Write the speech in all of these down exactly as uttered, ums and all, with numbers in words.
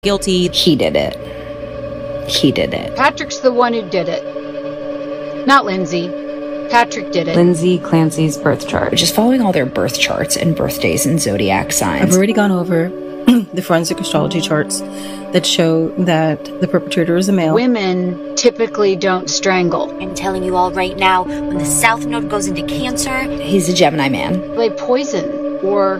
guilty. He did it. He did it. Patrick's the one who did it. Not Lindsay. Patrick did it. Lindsay Clancy's birth chart. Just following all their birth charts and birthdays and zodiac signs. I've already gone over the forensic astrology charts that show that the perpetrator is a male. Women typically don't strangle. I'm telling you all right now, when the South Node goes into Cancer... He's a Gemini man. They poison or,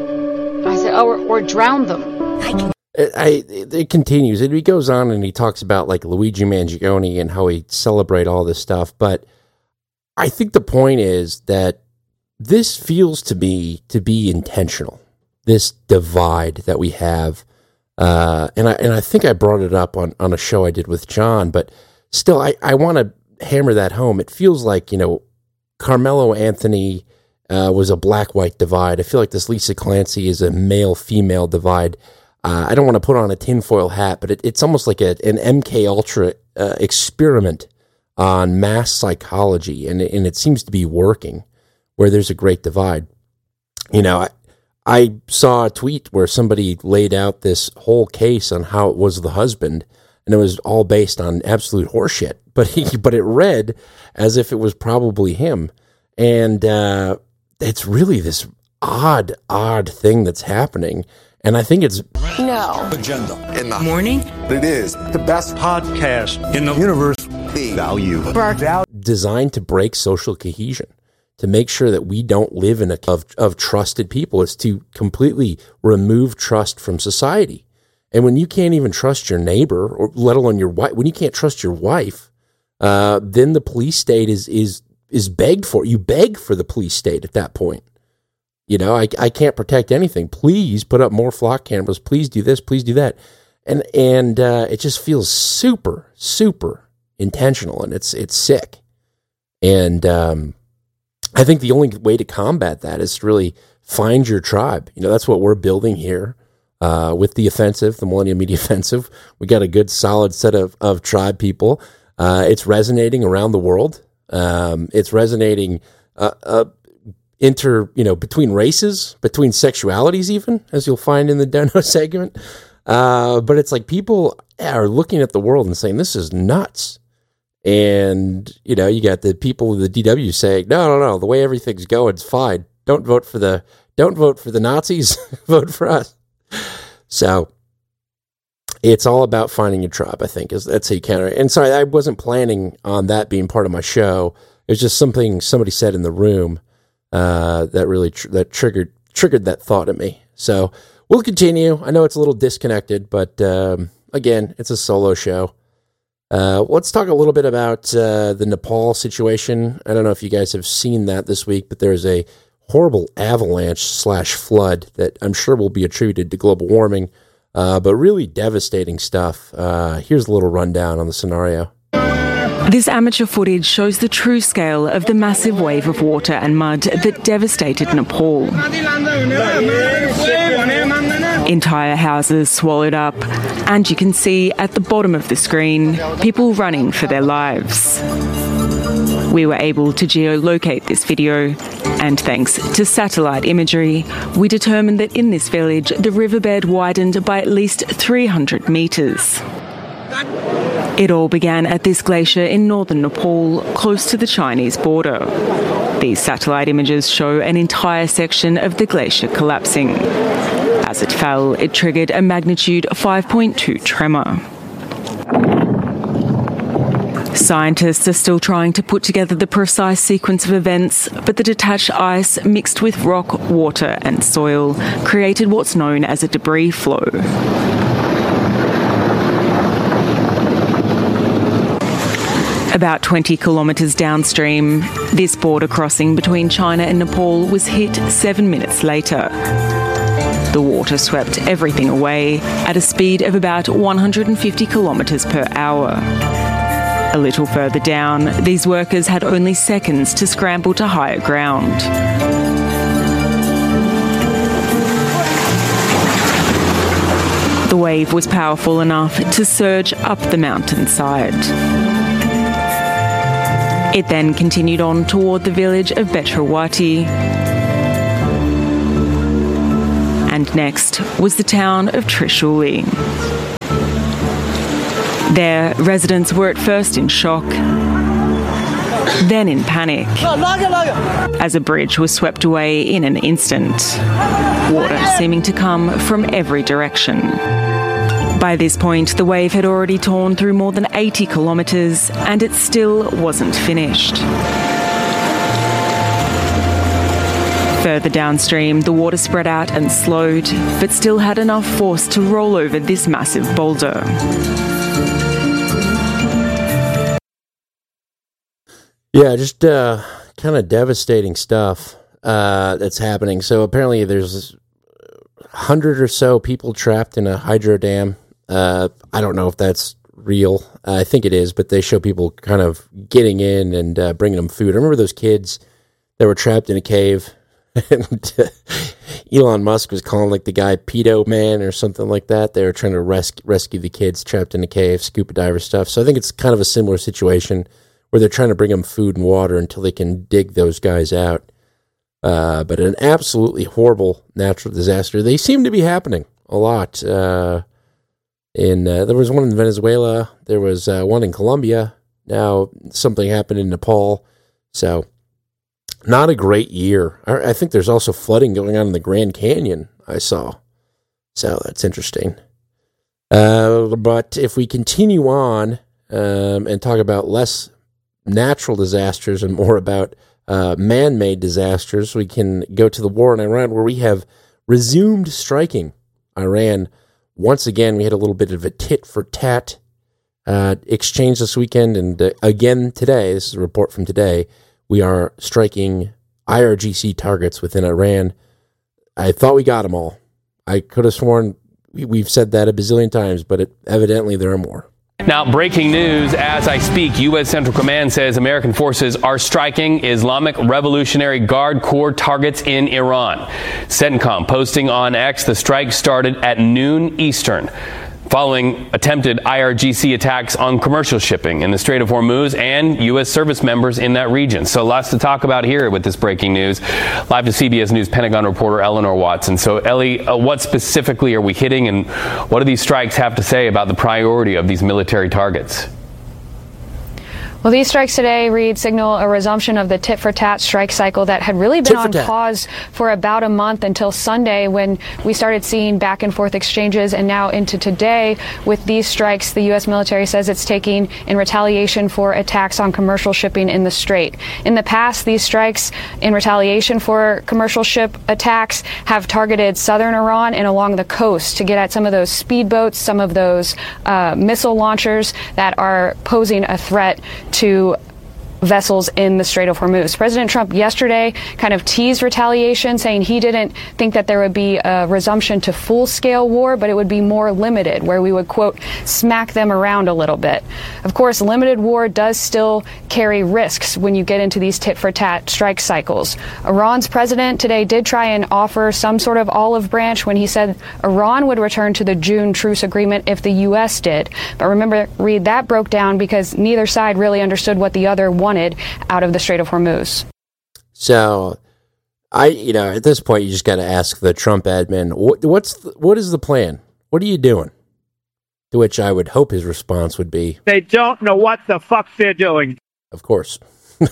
I said, or, or drown them. I can... I, it continues. He goes on and he talks about like Luigi Mangione and how he celebrate all this stuff. But I think the point is that this feels to me to be intentional. This divide that we have. Uh, and I and I think I brought it up on, on a show I did with John. But still, I, I want to hammer that home. It feels like, you know, Carmelo Anthony uh, was a black-white divide. I feel like this Lisa Clancy is a male-female divide. Uh, I don't want to put on a tinfoil hat, but it, it's almost like a, an M K Ultra uh, experiment on mass psychology, and, and it seems to be working, where there's a great divide. You know, I, I saw a tweet where somebody laid out this whole case on how it was the husband, and it was all based on absolute horseshit, but he, but it read as if it was probably him, and uh, it's really this odd, odd thing that's happening. And I think it's no agenda in the morning. It is the best podcast in the universe. The value designed to break social cohesion, to make sure that we don't live in a of, of trusted people. It's to completely remove trust from society. And when you can't even trust your neighbor, or let alone your wife, when you can't trust your wife, uh, then the police state is is is begged for. You beg for the police state at that point. You know, I I can't protect anything. Please put up more flock cameras. Please do this. Please do that. And and uh, it just feels super, super intentional, and it's it's sick. And um, I think the only way to combat that is to really find your tribe. You know, that's what we're building here uh, with the offensive, the Millennium Media Offensive. We got a good, solid set of, of tribe people. Uh, it's resonating around the world. Um, it's resonating uh, uh inter, you know, between races, between sexualities even, as you'll find in the Dono segment. Uh, but it's like people are looking at the world and saying, this is nuts. And, you know, you got the people of the D W saying, no, no, no, the way everything's going is fine. Don't vote for the, don't vote for the Nazis, vote for us. So it's all about finding your tribe, I think, is that's how you counter it. And sorry, I wasn't planning on that being part of my show. It was just something somebody said in the room. Uh, that really tr- that triggered triggered that thought in me. So we'll continue. I know it's a little disconnected, but um, again, it's a solo show. Uh, let's talk a little bit about uh, the Nepal situation. I don't know if you guys have seen that this week, but there's a horrible avalanche slash flood that I'm sure will be attributed to global warming, uh, but really devastating stuff. Uh, here's a little rundown on the scenario. This amateur footage shows the true scale of the massive wave of water and mud that devastated Nepal. Entire houses swallowed up, and you can see at the bottom of the screen people running for their lives. We were able to geolocate this video, and thanks to satellite imagery, we determined that in this village the riverbed widened by at least three hundred metres. It all began at this glacier in northern Nepal, close to the Chinese border. These satellite images show an entire section of the glacier collapsing. As it fell, it triggered a magnitude five point two tremor. Scientists are still trying to put together the precise sequence of events, but the detached ice mixed with rock, water and soil created what's known as a debris flow. About twenty kilometres downstream, this border crossing between China and Nepal was hit seven minutes later. The water swept everything away at a speed of about one hundred fifty kilometres per hour. A little further down, these workers had only seconds to scramble to higher ground. The wave was powerful enough to surge up the mountainside. It then continued on toward the village of Betrawati. And next was the town of Trishuli. There, residents were at first in shock, then in panic, as a bridge was swept away in an instant, water seeming to come from every direction. By this point, the wave had already torn through more than eighty kilometres, and it still wasn't finished. Further downstream, the water spread out and slowed, but still had enough force to roll over this massive boulder. Yeah, just uh, kind of devastating stuff uh, that's happening. So apparently there's a hundred or so people trapped in a hydro dam. Uh, I don't know if that's real. Uh, I think it is, but they show people kind of getting in and uh, bringing them food. I remember those kids that were trapped in a cave. And uh, Elon Musk was calling like the guy Pedo Man or something like that. They were trying to res- rescue the kids trapped in a cave, scuba diver stuff. So I think it's kind of a similar situation where they're trying to bring them food and water until they can dig those guys out. Uh, but an absolutely horrible natural disaster. They seem to be happening a lot. Uh, in uh, there was one in Venezuela. There was uh, one in Colombia. Now something happened in Nepal. So not a great year. I, I think there's also flooding going on in the Grand Canyon, I saw. So that's interesting. Uh, but if we continue on um, and talk about less natural disasters and more about uh, man-made disasters, we can go to the war in Iran, where we have resumed striking Iran. Once again, we had a little bit of a tit-for-tat uh, exchange this weekend, and uh, again today, this is a report from today, we are striking I R G C targets within Iran. I thought we got them all. I could have sworn we, we've said that a bazillion times, but it, evidently there are more. Now, breaking news as I speak, U S Central Command says American forces are striking Islamic Revolutionary Guard Corps targets in Iran. CENTCOM posting on X, the strike started at noon Eastern, following attempted I R G C attacks on commercial shipping in the Strait of Hormuz and U S service members in that region. So lots to talk about here with this breaking news. Live to C B S News Pentagon reporter Eleanor Watson. So, Ellie, uh, what specifically are we hitting, and what do these strikes have to say about the priority of these military targets? Well, these strikes today, Reed, signal a resumption of the tit-for-tat strike cycle that had really been on pause for about a month until Sunday, when we started seeing back-and-forth exchanges, and now into today with these strikes the U S military says it's taking in retaliation for attacks on commercial shipping in the Strait. In the past, these strikes in retaliation for commercial ship attacks have targeted southern Iran and along the coast to get at some of those speedboats, some of those uh, missile launchers that are posing a threat to vessels in the Strait of Hormuz. President Trump yesterday kind of teased retaliation, saying he didn't think that there would be a resumption to full-scale war, but it would be more limited, where we would, quote, smack them around a little bit. Of course, limited war does still carry risks when you get into these tit-for-tat strike cycles. Iran's president today did try and offer some sort of olive branch when he said Iran would return to the June truce agreement if the U S did. But remember, Reed, that broke down because neither side really understood what the other wanted out of the Strait of Hormuz. So, I, you know, at this point, you just got to ask the Trump admin, what, what's the, what is the plan? What are you doing? To which I would hope his response would be, they don't know what the fuck they're doing. Of course.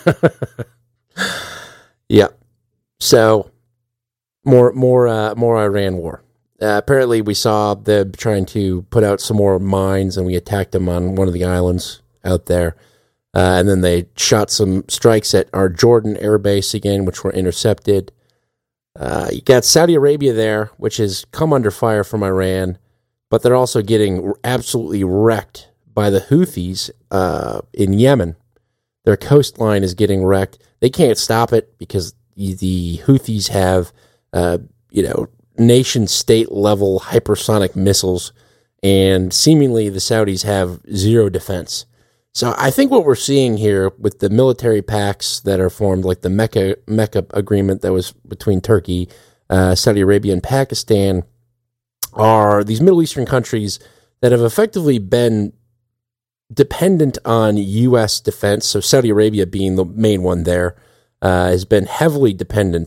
Yeah. So, more, more, uh, more Iran war. Uh, apparently, we saw them trying to put out some more mines, and we attacked them on one of the islands out there. Uh, and then they shot some strikes at our Jordan air base again, which were intercepted. Uh, you got Saudi Arabia there, which has come under fire from Iran, but they're also getting absolutely wrecked by the Houthis uh, in Yemen. Their coastline is getting wrecked. They can't stop it because the Houthis have, uh, you know, nation-state level hypersonic missiles, and seemingly the Saudis have zero defense. So I think what we're seeing here with the military pacts that are formed, like the Mecca Mecca agreement that was between Turkey, uh, Saudi Arabia, and Pakistan, are these Middle Eastern countries that have effectively been dependent on U S defense. So Saudi Arabia being the main one there, uh, has been heavily dependent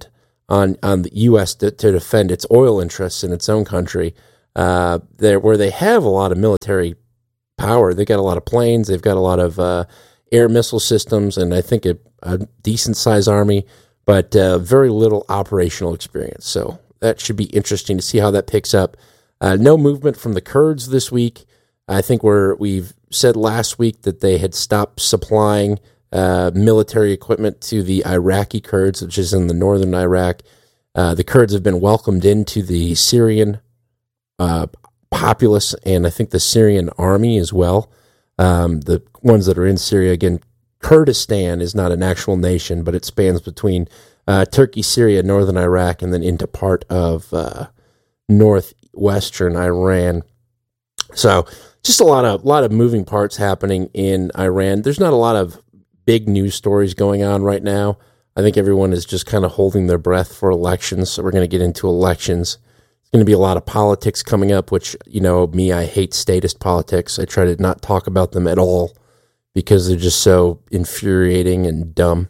on, on the U S to, to defend its oil interests in its own country, uh, there where they have a lot of military power. They got a lot of planes. They've got a lot of uh, air missile systems, and I think a, a decent sized army, but uh, very little operational experience. So that should be interesting to see how that picks up. Uh, no movement from the Kurds this week. I think we're, we've said last week that they had stopped supplying uh, military equipment to the Iraqi Kurds, which is in the northern Iraq. Uh, the Kurds have been welcomed into the Syrian uh, populace, and I think the Syrian army as well. Um, the ones that are in Syria, again, Kurdistan is not an actual nation, but it spans between uh, Turkey, Syria, northern Iraq, and then into part of uh, northwestern Iran. So just a lot of lot of moving parts happening in Iran. There's not a lot of big news stories going on right now. I think everyone is just kind of holding their breath for elections. So we're going to get into elections. There's going to be a lot of politics coming up, which, you know, me, I hate statist politics. I try to not talk about them at all because they're just so infuriating and dumb.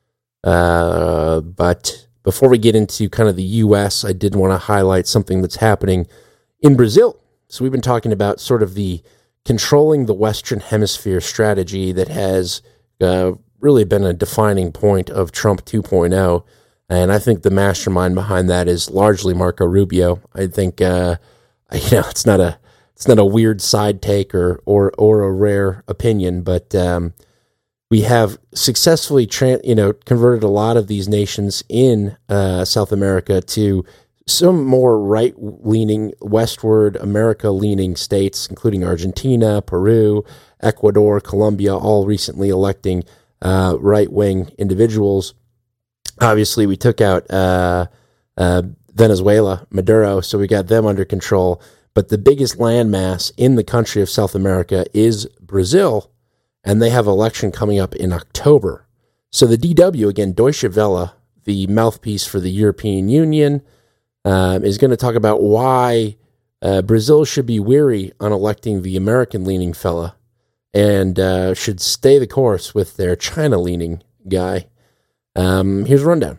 Uh, but before we get into kind of the U S, I did want to highlight something that's happening in Brazil. So we've been talking about sort of the controlling the Western Hemisphere strategy that has uh, really been a defining point of Trump two point oh. And I think the mastermind behind that is largely Marco Rubio. I think, uh, you know, it's not a it's not a weird side take or or, or a rare opinion, but um, we have successfully, tra- you know, converted a lot of these nations in uh, South America to some more right-leaning, westward America-leaning states, including Argentina, Peru, Ecuador, Colombia, all recently electing uh, right-wing individuals. Obviously, we took out uh, uh, Venezuela, Maduro, so we got them under control. But the biggest landmass in the country of South America is Brazil, and they have an election coming up in October. So the D W, again, Deutsche Welle, the mouthpiece for the European Union, uh, is going to talk about why uh, Brazil should be weary on electing the American-leaning fella and uh, should stay the course with their China-leaning guy. Um, here's a rundown.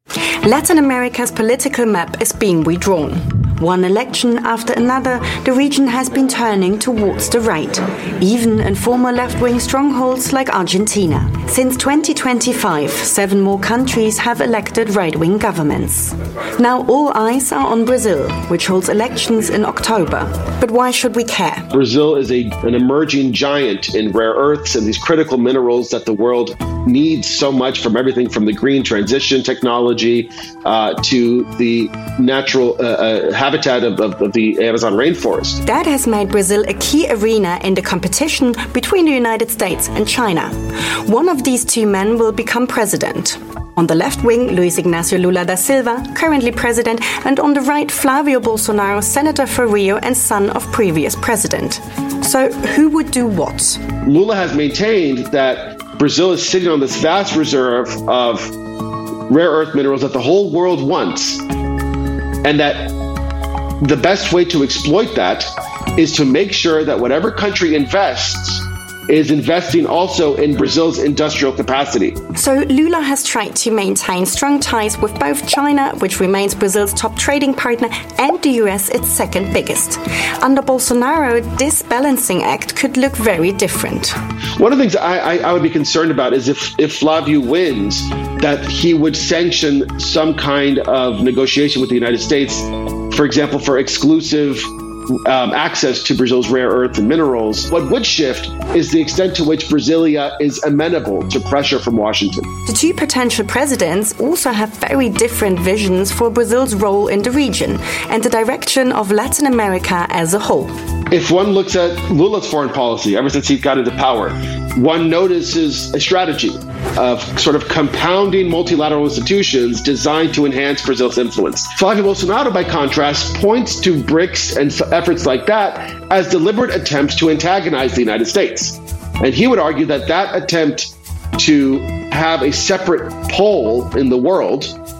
Latin America's political map is being redrawn. One election after another, the region has been turning towards the right, even in former left-wing strongholds like Argentina. Since twenty twenty-five, seven more countries have elected right-wing governments. Now all eyes are on Brazil, which holds elections in October. But why should we care? Brazil is a, an emerging giant in rare earths and these critical minerals that the world needs so much, from everything from the green transition technology uh, to the natural uh, uh, habitat of, of, of the Amazon rainforest. That has made Brazil a key arena in the competition between the United States and China. One of these two men will become president. On the left wing, Luiz Inácio Lula da Silva, currently president, and on the right, Flávio Bolsonaro, senator for Rio and son of previous president. So who would do what? Lula has maintained that Brazil is sitting on this vast reserve of rare earth minerals that the whole world wants, and that the best way to exploit that is to make sure that whatever country invests is investing also in Brazil's industrial capacity. So Lula has tried to maintain strong ties with both China, which remains Brazil's top trading partner, and the U S, its second biggest. Under Bolsonaro, this balancing act could look very different. One of the things I, I, I would be concerned about is if, if Flávio wins, that he would sanction some kind of negotiation with the United States, for example, for exclusive Um, access to Brazil's rare earth and minerals. What would shift is the extent to which Brasilia is amenable to pressure from Washington. The two potential presidents also have very different visions for Brazil's role in the region and the direction of Latin America as a whole. If one looks at Lula's foreign policy ever since he got into power, one notices a strategy of sort of compounding multilateral institutions designed to enhance Brazil's influence. Flávio Bolsonaro, by contrast, points to BRICS and efforts like that as deliberate attempts to antagonize the United States. And he would argue that that attempt to have a separate pole in the world,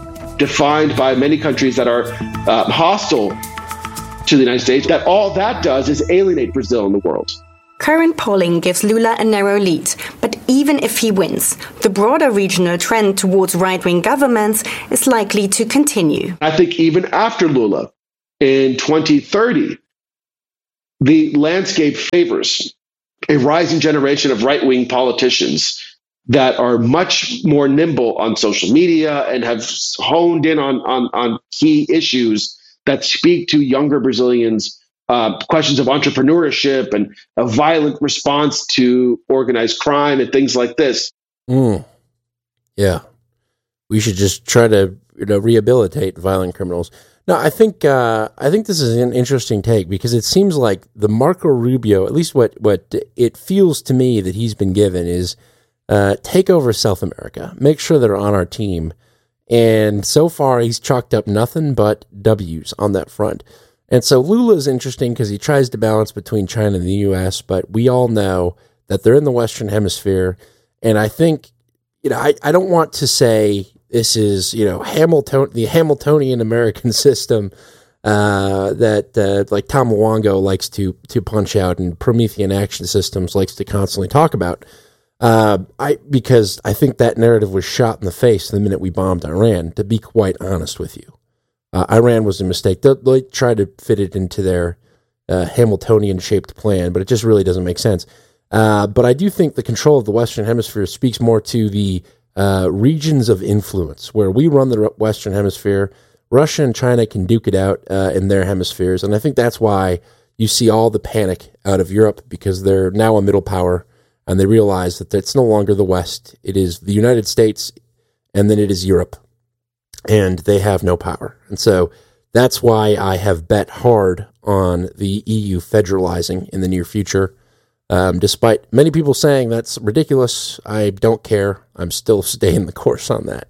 defined by many countries that are uh, hostile to the United States, that all that does is alienate Brazil in the world. Current polling gives Lula a narrow lead, but even if he wins. The broader regional trend towards right-wing governments is likely to continue. I think even after Lula in twenty thirty, the landscape favors a rising generation of right-wing politicians that are much more nimble on social media and have honed in on, on, on key issues that speak to younger Brazilians, uh, questions of entrepreneurship and a violent response to organized crime and things like this. Mm. Yeah. We should just try to, you know, rehabilitate violent criminals. No, I think uh, I think this is an interesting take because it seems like the Marco Rubio, at least what, what it feels to me that he's been given is uh, take over South America, make sure they're on our team. And so far, he's chalked up nothing but W's on that front. And so Lula is interesting because he tries to balance between China and the U S, but we all know that they're in the Western Hemisphere. And I think, you know, I, I don't want to say this is, you know, Hamilton, the Hamiltonian American system uh, that uh, like Tom Luongo likes to to punch out and Promethean Action Systems likes to constantly talk about. Uh, I because I think that narrative was shot in the face the minute we bombed Iran, to be quite honest with you. Uh, Iran was a mistake. They, they tried to fit it into their uh, Hamiltonian-shaped plan, but it just really doesn't make sense. Uh, but I do think the control of the Western Hemisphere speaks more to the uh, regions of influence, where we run the Western Hemisphere. Russia and China can duke it out uh, in their hemispheres, and I think that's why you see all the panic out of Europe, because they're now a middle power, and they realize that it's no longer the West. It is the United States, and then it is Europe, and they have no power. And so that's why I have bet hard on the E U federalizing in the near future. Um, despite many people saying that's ridiculous, I don't care. I'm still staying the course on that.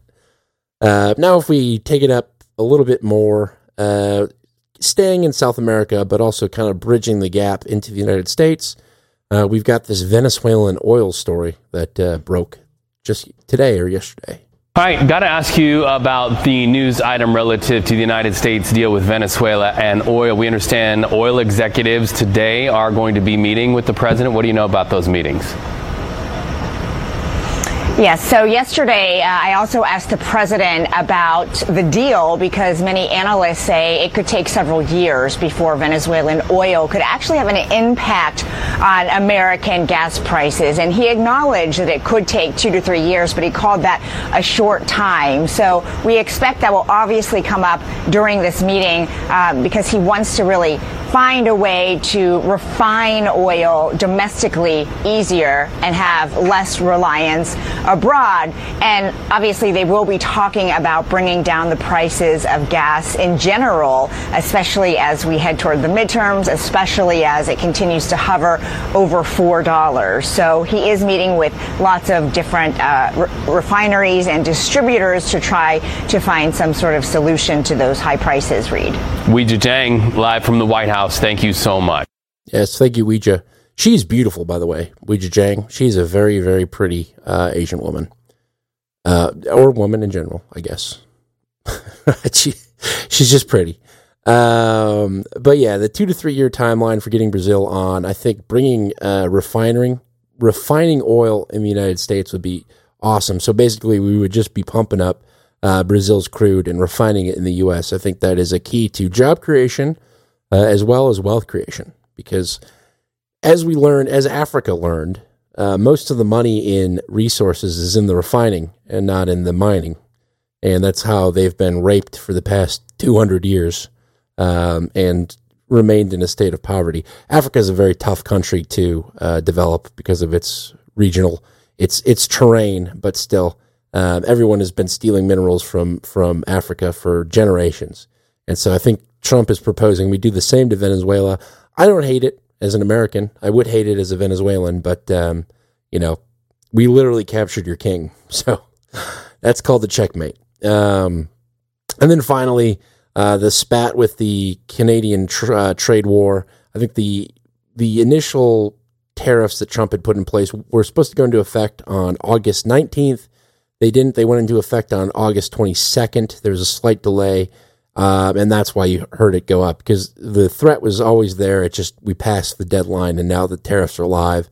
Uh, now, if we take it up a little bit more, uh, staying in South America, but also kind of bridging the gap into the United States, uh, we've got this Venezuelan oil story that uh, broke just today or yesterday. All right, got to ask you about the news item relative to the United States deal with Venezuela and oil. We understand oil executives today are going to be meeting with the president. What do you know about those meetings? Yes, so yesterday uh, I also asked the president about the deal because many analysts say it could take several years before Venezuelan oil could actually have an impact on American gas prices. And he acknowledged that it could take two to three years, but he called that a short time. So we expect that will obviously come up during this meeting uh, because he wants to really find a way to refine oil domestically easier and have less reliance abroad. And obviously they will be talking about bringing down the prices of gas in general, especially as we head toward the midterms, especially as it continues to hover over four dollars. So he is meeting with lots of different uh, re- refineries and distributors to try to find some sort of solution to those high prices, Reed. Weijia Jiang, live from the White House. Thank you so much. Yes, thank you, Weijia. She's beautiful, by the way, Weijia Jiang. She's a very, very pretty uh, Asian woman. Uh, or woman in general, I guess. she, she's just pretty. Um, but yeah, the two to three year timeline for getting Brazil on, I think bringing uh, refining, refining oil in the United States would be awesome. So basically, we would just be pumping up uh, Brazil's crude and refining it in the U S. I think that is a key to job creation uh, as well as wealth creation, because as we learned, as Africa learned, uh, most of the money in resources is in the refining and not in the mining. And that's how they've been raped for the past two hundred years um, and remained in a state of poverty. Africa is a very tough country to uh, develop because of its regional, its its terrain, but still, um, everyone has been stealing minerals from, from Africa for generations. And so I think Trump is proposing we do the same to Venezuela. I don't hate it. As an American, I would hate it as a Venezuelan, but, um, you know, we literally captured your king. So that's called the checkmate. Um, and then finally, uh, the spat with the Canadian tr- uh, trade war. I think the the initial tariffs that Trump had put in place were supposed to go into effect on August nineteenth. They didn't. They went into effect on August twenty-second. There was a slight delay. Um, and that's why you heard it go up, because the threat was always there. It just, we passed the deadline and now the tariffs are live.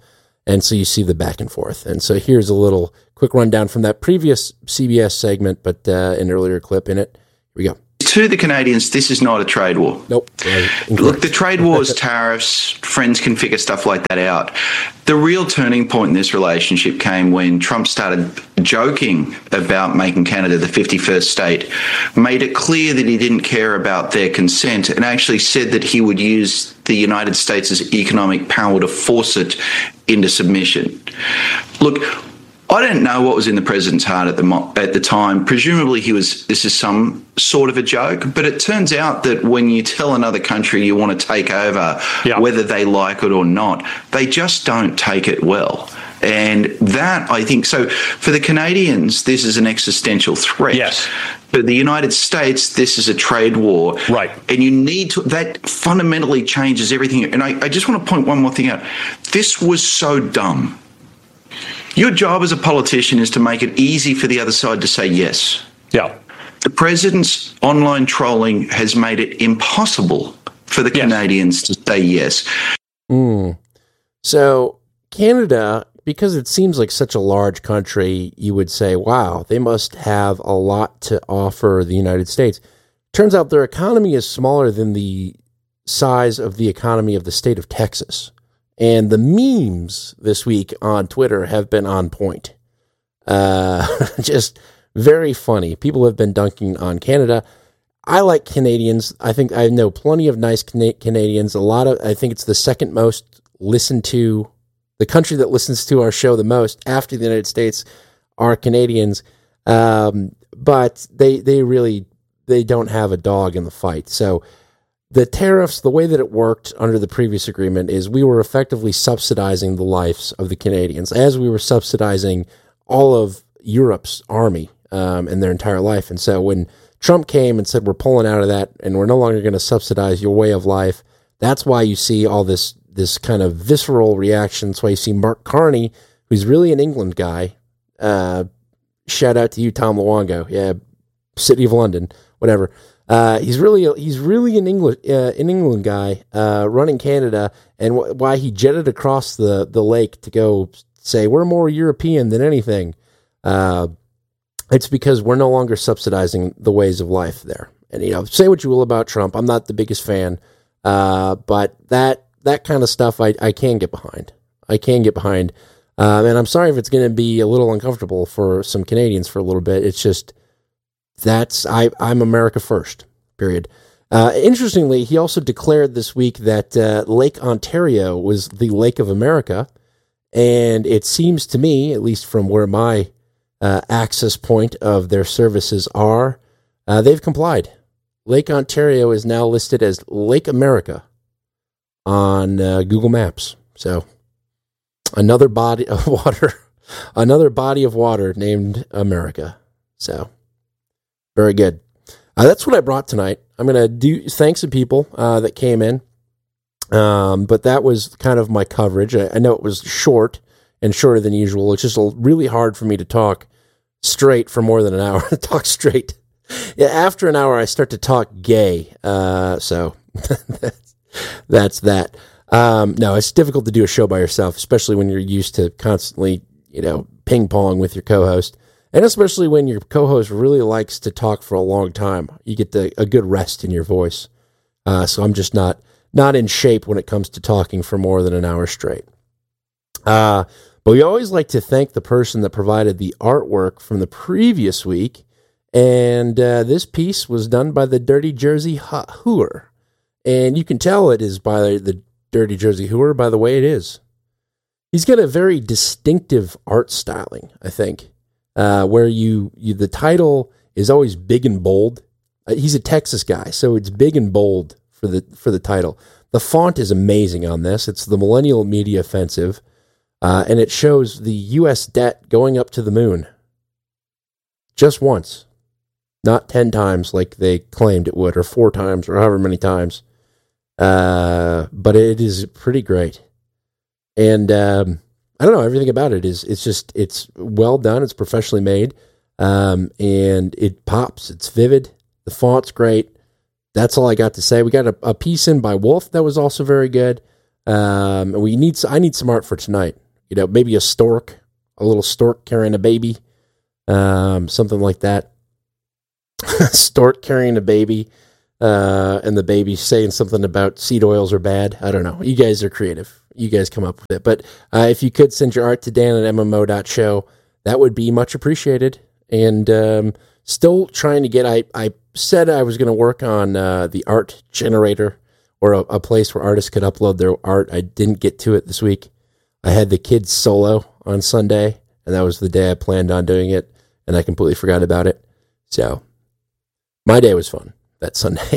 And so you see the back and forth. And so here's a little quick rundown from that previous C B S segment, but uh, an earlier clip in it. Here we go. To the Canadians, this is not a trade war. Nope. Look, the trade wars, tariffs, friends can figure stuff like that out. The real turning point in this relationship came when Trump started joking about making Canada the fifty-first state, made it clear that he didn't care about their consent, and actually said that he would use the United States' economic power to force it into submission. Look, I don't know what was in the president's heart at the mo- at the time. Presumably he was, this is some sort of a joke, but it turns out that when you tell another country you want to take over, yeah. whether they like it or not, they just don't take it well. And that, I think, so for the Canadians, this is an existential threat. Yes. For the United States, this is a trade war. Right. And you need to, that fundamentally changes everything. And I, I just want to point one more thing out. This was so dumb. Your job as a politician is to make it easy for the other side to say yes. Yeah. The president's online trolling has made it impossible for the yes. Canadians to say yes. Mm. So Canada, because it seems like such a large country, you would say, wow, they must have a lot to offer the United States. Turns out their economy is smaller than the size of the economy of the state of Texas. And the memes this week on Twitter have been on point. Uh, just very funny. People have been dunking on Canada. I like Canadians. I think I know plenty of nice Cana- Canadians. A lot of, I think it's the second most listened to, the country that listens to our show the most after the United States are Canadians. Um, but they, they really, they don't have a dog in the fight. So the tariffs, the way that it worked under the previous agreement is we were effectively subsidizing the lives of the Canadians as we were subsidizing all of Europe's army um, and their entire life. And so when Trump came and said, we're pulling out of that and we're no longer going to subsidize your way of life, that's why you see all this this kind of visceral reaction. That's why you see Mark Carney, who's really an England guy. Uh, shout out to you, Tom Luongo. Yeah, City of London, whatever. Uh, he's really he's really an England uh, an England guy uh, running Canada, and wh- why he jetted across the, the lake to go say we're more European than anything. Uh, it's because we're no longer subsidizing the ways of life there. And you know, say what you will about Trump, I'm not the biggest fan, uh, but that that kind of stuff I, I can get behind. I can get behind, um, and I'm sorry if it's going to be a little uncomfortable for some Canadians for a little bit. It's just. That's I, I'm America first, period. Uh, interestingly, he also declared this week that uh, Lake Ontario was the Lake of America, and it seems to me, at least from where my uh, access point of their services are, uh, they've complied. Lake Ontario is now listed as Lake America on uh, Google Maps. So another body of water, another body of water named America. So. Very good. Uh, that's what I brought tonight. I'm going to do thanks to people uh, that came in. Um, but that was kind of my coverage. I, I know it was short and shorter than usual. It's just a, really hard for me to talk straight for more than an hour. Talk straight. Yeah, after an hour, I start to talk gay. Uh, so that's, that's that. Um, no, it's difficult to do a show by yourself, especially when you're used to constantly, you know, ping pong with your co-host. And especially when your co-host really likes to talk for a long time, you get the, a good rest in your voice. Uh, so I'm just not not in shape when it comes to talking for more than an hour straight. Uh, but we always like to thank the person that provided the artwork from the previous week. And uh, this piece was done by the Dirty Jersey Hooer. And you can tell it is by the Dirty Jersey Hooer by the way it is. He's got a very distinctive art styling, I think. Uh, where you, you, the title is always big and bold. Uh, he's a Texas guy, so it's big and bold for the for the title. The font is amazing on this. It's the Millennial Media Offensive, uh, and it shows the U S debt going up to the moon. Just once, not ten times like they claimed it would, or four times, or however many times. Uh, but it is pretty great, and. Um, I don't know, everything about it is, it's just, it's well done. It's professionally made. Um, and it pops. It's vivid. The font's great. That's all I got to say. We got a, a piece in by Wolf that was also very good. Um, we need, I need some art for tonight. You know, maybe a stork, a little stork carrying a baby, um, something like that. Stork carrying a baby, uh, and the baby saying something about seed oils are bad. I don't know. You guys are creative. You guys come up with it. But uh, if you could send your art to Dan at M M O dot show, that would be much appreciated. And um, still trying to get, I, I said I was going to work on uh, the art generator, or a, a place where artists could upload their art. I didn't get to it this week. I had the kids solo on Sunday, and that was the day I planned on doing it, and I completely forgot about it. So my day was fun that Sunday.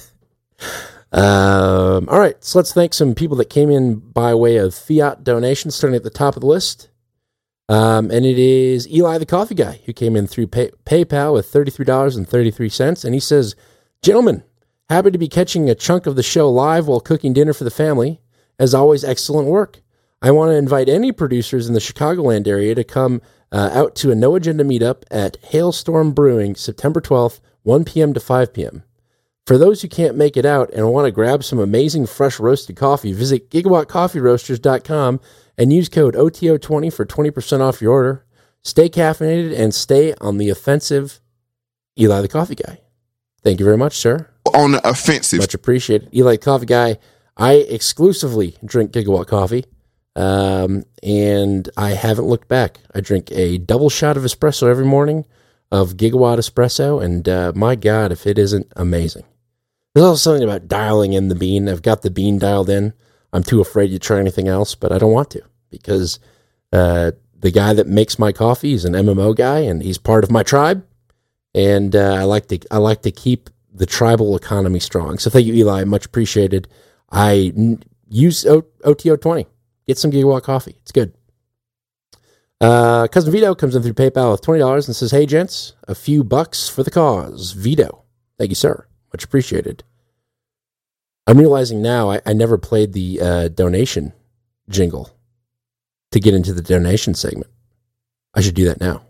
um, all right, so let's thank some people that came in by way of fiat donations, starting at the top of the list. Um, and it is Eli the Coffee Guy, who came in through pay- PayPal with thirty-three dollars and thirty-three cents. And he says, "Gentlemen, happy to be catching a chunk of the show live while cooking dinner for the family. As always, excellent work. I want to invite any producers in the Chicagoland area to come uh, out to a No Agenda meetup at Hailstorm Brewing, September twelfth, one p.m. to five p.m. For those who can't make it out and want to grab some amazing fresh roasted coffee, visit gigawatt coffee roasters dot com and use code O T O twenty for twenty percent off your order. Stay caffeinated and stay on the offensive. Eli the Coffee Guy." Thank you very much, sir. On the offensive. Much appreciated. Eli the Coffee Guy. I exclusively drink Gigawatt coffee, um, and I haven't looked back. I drink a double shot of espresso every morning of Gigawatt espresso, and uh, my God, if it isn't amazing. There's also something about dialing in the bean. I've got the bean dialed in. I'm too afraid to try anything else, but I don't want to, because uh, the guy that makes my coffee is an M M O guy, and he's part of my tribe. And uh, I like to I like to keep the tribal economy strong. So thank you, Eli. Much appreciated. I n- use o- O T O twenty. Get some Gigawatt coffee. It's good. Uh, Cousin Vito comes in through PayPal with twenty dollars and says, "Hey, gents, a few bucks for the cause. Vito." Thank you, sir. Much appreciated. I'm realizing now I, I never played the uh, donation jingle to get into the donation segment. I should do that now.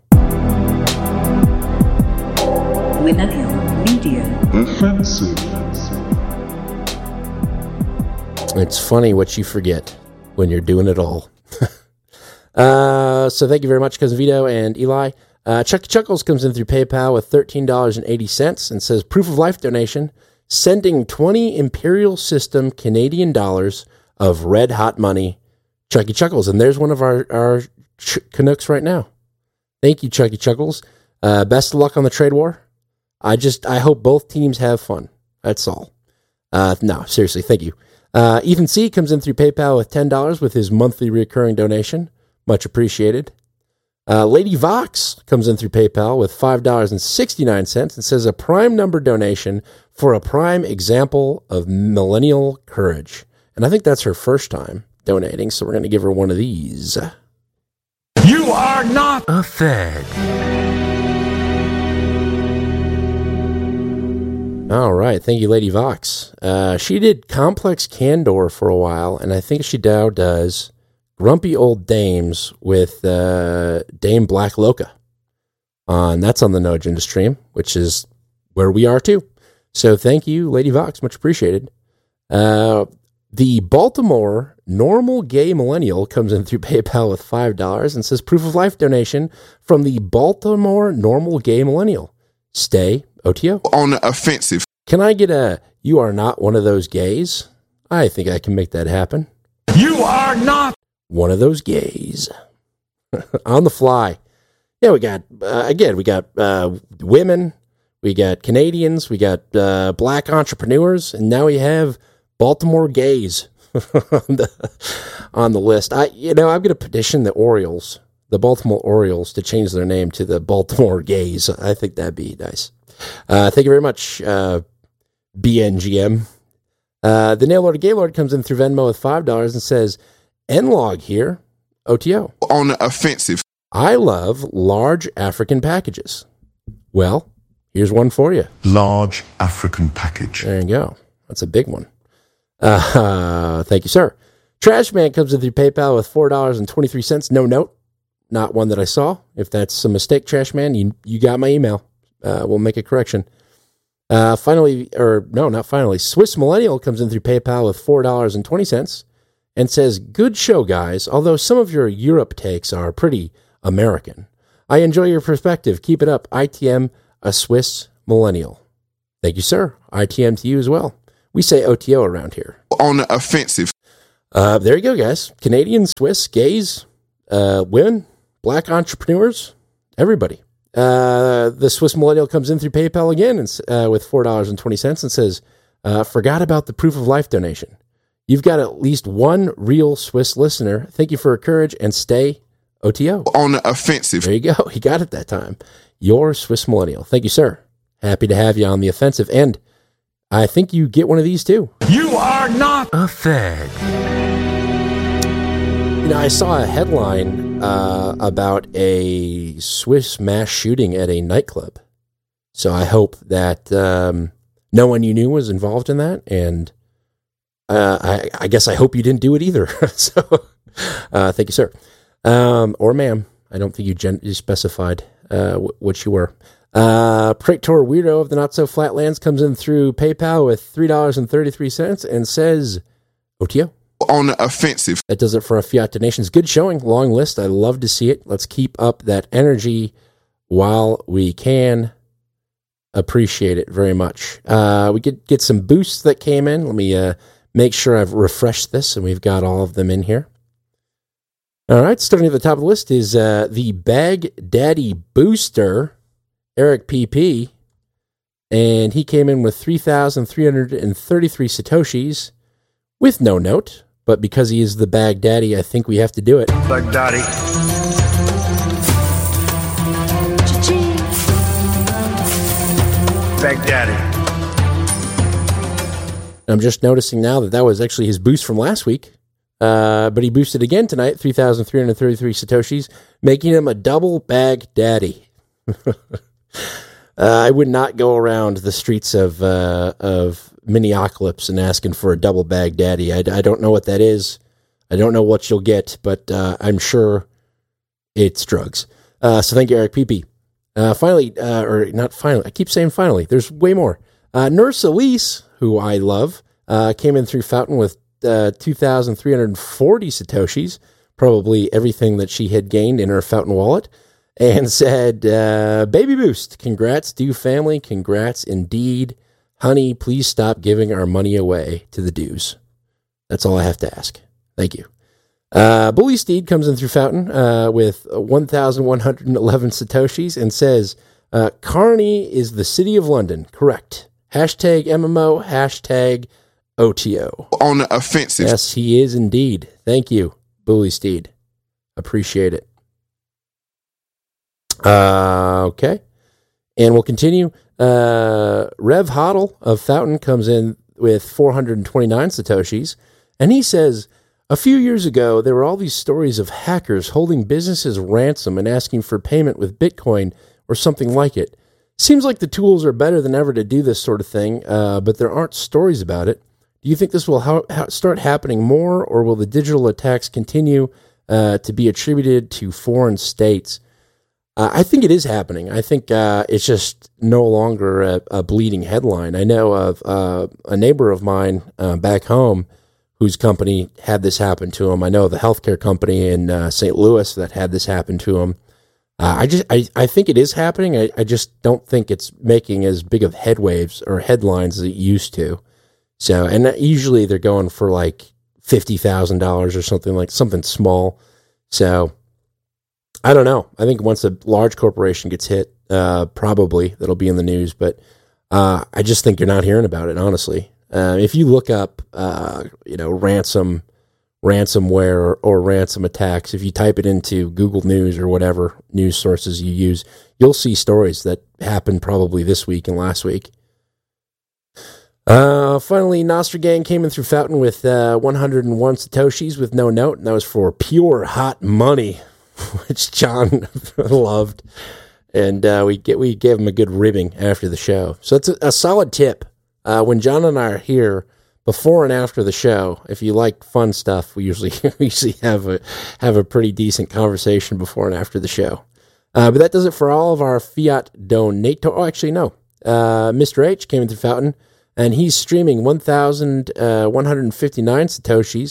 Millennial Media. Offensive. It's funny what you forget when you're doing it all. uh, so thank you very much, Cousin Vito and Eli. Uh, Chucky Chuckles comes in through PayPal with thirteen dollars and eighty cents and says, "Proof of life donation, sending twenty Imperial System Canadian dollars of red hot money, Chucky Chuckles." And there's one of our, our ch- Canucks right now. Thank you, Chucky Chuckles. Uh, best of luck on the trade war. I just, I hope both teams have fun. That's all. Uh, no, seriously, thank you. Uh, Ethan C. comes in through PayPal with ten dollars with his monthly recurring donation. Much appreciated. Uh, Lady Vox comes in through PayPal with five dollars and sixty-nine cents and says, "A prime number donation for a prime example of millennial courage." And I think that's her first time donating, so we're going to give her one of these. You are not a Fed. All right. Thank you, Lady Vox. Uh, she did Complex Candor for a while, and I think she now does Grumpy Old Dames with uh, Dame Black Loca. Uh, and that's on the No Agenda stream, which is where we are too. So thank you, Lady Vox. Much appreciated. Uh, the Baltimore Normal Gay Millennial comes in through PayPal with five dollars and says, "Proof of life donation from the Baltimore Normal Gay Millennial. Stay O T O." On offensive. Can I get a, "You are not one of those gays"? I think I can make that happen. You are not one of those gays. On the fly. Yeah, we got, uh, again, we got uh, women, we got Canadians, we got uh, black entrepreneurs, and now we have Baltimore gays on, the, on the list. I, you know, I'm going to petition the Orioles, the Baltimore Orioles, to change their name to the Baltimore Gays. I think that'd be nice. Uh, thank you very much, uh, B N G M. Uh, the Nail Lord Gaylord comes in through Venmo with five dollars and says, "N-Log here, O T O." On offensive. I love large African packages. Well, here's one for you. Large African package. There you go. That's a big one. Uh, thank you, sir. Trash Man comes in through PayPal with four dollars and twenty-three cents. No note. Not one that I saw. If that's a mistake, Trash Man, you, you got my email. Uh, we'll make a correction. Uh, finally, or no, not finally. Swiss Millennial comes in through PayPal with four dollars and twenty cents and says, good show, guys, although some of your Europe takes are pretty American. I enjoy your perspective. Keep it up. I T M, a Swiss millennial. Thank you, sir. I T M to you as well. We say O T O around here. On the offensive. Uh, there you go, guys. Canadians, Swiss, gays, uh, women, black entrepreneurs, everybody. Uh, the Swiss millennial comes in through PayPal again and, uh, with four dollars and twenty cents and says, uh, forgot about the proof of life donation. You've got at least one real Swiss listener. Thank you for your courage and stay O T O. On the offensive. There you go. He got it that time. Your Swiss millennial. Thank you, sir. Happy to have you on the offensive. And I think you get one of these too. You are not a fag. You know, I saw a headline uh, about a Swiss mass shooting at a nightclub. So I hope that um, no one you knew was involved in that. And uh, I, I guess I hope you didn't do it either. so uh, thank you, sir. Um, or ma'am. I don't think you, gen- you specified uh, w- what you were. Uh, Praetor Weirdo of the Not So Flatlands comes in through PayPal with three dollars and thirty-three cents and says, O T O. On the offensive. That does it for our Fiat Donations. Good showing. Long list. I love to see it. Let's keep up that energy while we can. Appreciate it very much. Uh, we could get some boosts that came in. Let me uh, make sure I've refreshed this and we've got all of them in here. All right. Starting at the top of the list is uh, the Bag Daddy Booster, Eric P P, and he came in with three thousand three hundred thirty-three Satoshis with no note, but because he is the Bag Daddy, I think we have to do it. Bag Daddy. Bag Daddy. I'm just noticing now that that was actually his boost from last week, uh, but he boosted again tonight, three thousand three hundred thirty-three Satoshis, making him a double Bag Daddy. Uh, I would not go around the streets of uh, of Minneapolis and asking for a double Bag Daddy. I, I don't know what that is. I don't know what you'll get, but uh, I'm sure it's drugs. Uh, so thank you, Eric P P. Uh, finally, uh, or not finally, I keep saying finally. There's way more. Uh, Nurse Elise, who I love, uh, came in through Fountain with uh, two thousand three hundred forty Satoshis, probably everything that she had gained in her Fountain wallet. And said, uh, baby boost, congrats, Dew family, congrats indeed. Honey, please stop giving our money away to the Dews. That's all I have to ask. Thank you. Uh, Bully Steed comes in through Fountain uh, with one thousand one hundred eleven Satoshis and says, uh, Carney is the city of London. Correct. Hashtag M M O, hashtag O T O. On the offensive. Yes, he is indeed. Thank you, Bully Steed. Appreciate it. Uh, okay. And we'll continue. Uh, Rev Hoddle of Fountain comes in with four hundred twenty-nine Satoshis. And he says, a few years ago, there were all these stories of hackers holding businesses ransom and asking for payment with Bitcoin or something like it. Seems like the tools are better than ever to do this sort of thing, uh, but there aren't stories about it. Do you think this will ha- ha- start happening more, or will the digital attacks continue uh, to be attributed to foreign states? Uh, I think it is happening. I think uh, it's just no longer a, a bleeding headline. I know of uh, a neighbor of mine uh, back home whose company had this happen to him. I know of the healthcare company in uh, Saint Louis that had this happen to him. Uh, I just, I, I think it is happening. I, I just don't think it's making as big of headwaves or headlines as it used to. So, and usually they're going for like fifty thousand dollars or something like something small. So, I don't know. I think once a large corporation gets hit, uh, probably that'll be in the news. But uh, I just think you're not hearing about it, honestly. Uh, if you look up, uh, you know, ransom, ransomware or, or ransom attacks, if you type it into Google News or whatever news sources you use, you'll see stories that happened probably this week and last week. Uh, finally, Nostra Gang came in through Fountain with uh, one hundred one Satoshis with no note, and that was for pure hot money, which John loved. And uh, we get we gave him a good ribbing after the show. So it's a, a solid tip. Uh, when John and I are here, before and after the show, if you like fun stuff, we usually we usually have a have a pretty decent conversation before and after the show. Uh, but that does it for all of our Fiat donator. Oh, actually, no. Uh, Mister H came in through Fountain, and he's streaming one thousand one hundred fifty-nine Satoshis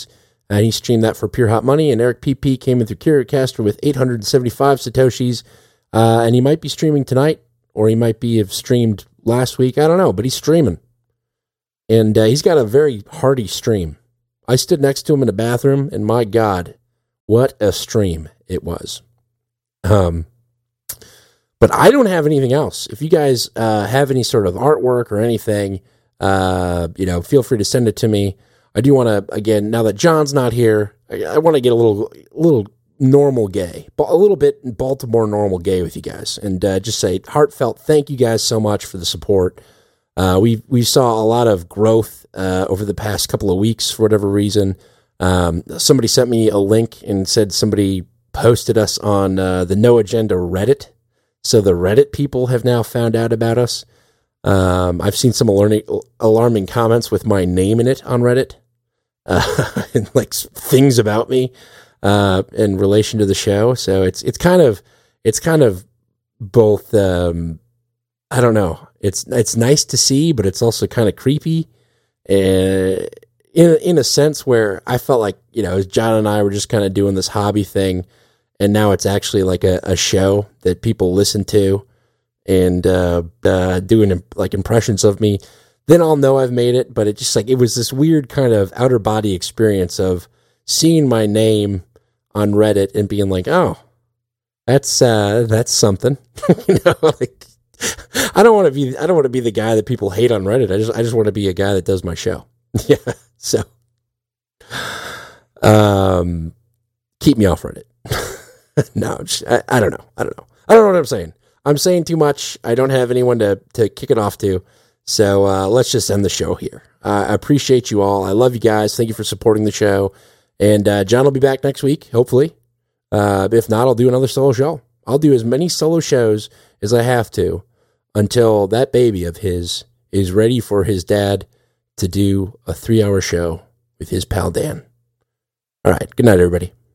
and he streamed that for Pure Hot Money. And Eric P P came in through CuricaStar with eight hundred seventy-five Satoshis, uh, and he might be streaming tonight, or he might be have streamed last week. I don't know, but he's streaming, and uh, he's got a very hearty stream. I stood next to him in the bathroom, and my God, what a stream it was. Um, but I don't have anything else. If you guys uh, have any sort of artwork or anything, uh, you know, feel free to send it to me. I do want to, again, now that John's not here, I, I want to get a little, little normal gay, a little bit Baltimore normal gay with you guys, and uh, just say heartfelt thank you guys so much for the support. Uh, we we saw a lot of growth uh, over the past couple of weeks for whatever reason. Um, somebody sent me a link and said somebody posted us on uh, the No Agenda Reddit. So the Reddit people have now found out about us. Um, I've seen some alarming, alarming comments with my name in it on Reddit, uh, and like things about me uh, in relation to the show. So it's it's kind of it's kind of both. Um, I don't know. It's it's nice to see, but it's also kind of creepy, uh, in in a sense where I felt like, you know, John and I were just kind of doing this hobby thing, and now it's actually like a, a show that people listen to, and uh, uh, doing like impressions of me. Then I'll know I've made it, but it just like it was this weird kind of outer body experience of seeing my name on Reddit and being like, oh, that's uh, that's something, you know, like. I don't want to be. I don't want to be the guy that people hate on Reddit. I just. I just want to be a guy that does my show. Yeah. So, um, keep me off Reddit. no, just, I, I don't know. I don't know. I don't know what I'm saying. I'm saying too much. I don't have anyone to to kick it off to. So uh, let's just end the show here. Uh, I appreciate you all. I love you guys. Thank you for supporting the show. And uh, John will be back next week, hopefully. Uh, if not, I'll do another solo show. I'll do as many solo shows as I have to until that baby of his is ready for his dad to do a three-hour show with his pal Dan. All right. Good night, everybody.